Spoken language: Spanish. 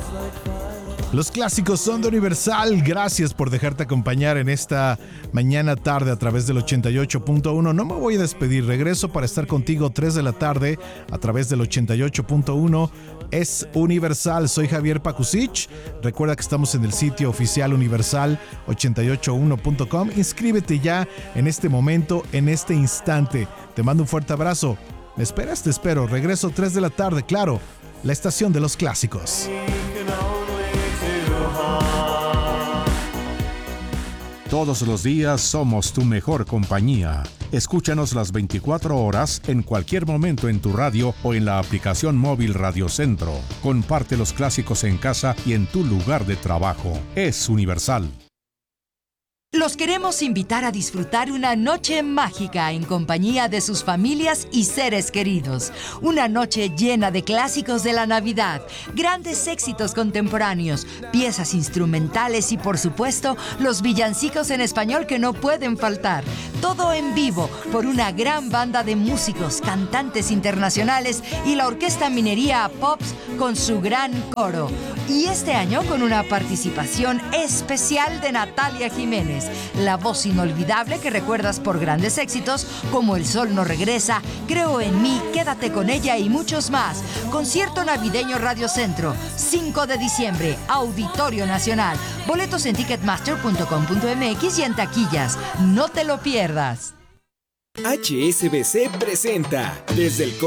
Los clásicos son de Universal. Gracias por dejarte acompañar en esta mañana tarde a través del 88.1. No me voy a despedir, regreso para estar contigo 3 de la tarde a través del 88.1. Es Universal, soy Javier Pakusich. Recuerda que estamos en el sitio oficial universal881.com. Inscríbete ya en este momento, en este instante. Te mando un fuerte abrazo. ¿Me esperas? Te espero. Regreso 3 de la tarde, claro. La estación de los clásicos. Todos los días somos tu mejor compañía. Escúchanos las 24 horas en cualquier momento en tu radio o en la aplicación móvil Radio Centro. Comparte los clásicos en casa y en tu lugar de trabajo. Es Universal. Los queremos invitar a disfrutar una noche mágica en compañía de sus familias y seres queridos. Una noche llena de clásicos de la Navidad, grandes éxitos contemporáneos, piezas instrumentales y, por supuesto, los villancicos en español que no pueden faltar. Todo en vivo por una gran banda de músicos, cantantes internacionales y la Orquesta Minería Pops con su gran coro. Y este año con una participación especial de Natalia Jiménez, la voz inolvidable que recuerdas por grandes éxitos como El Sol no regresa, Creo en mí, Quédate con ella y muchos más. Concierto navideño Radio Centro, 5 de diciembre, Auditorio Nacional. Boletos en ticketmaster.com.mx y en taquillas. No te lo pierdas. HSBC presenta desde el